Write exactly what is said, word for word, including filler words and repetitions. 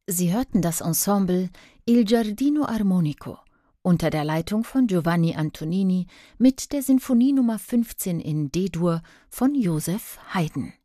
Sie hörten das Ensemble Il Giardino Armonico unter der Leitung von Giovanni Antonini mit der Sinfonie Nummer fünfzehn in D-Dur von Joseph Haydn.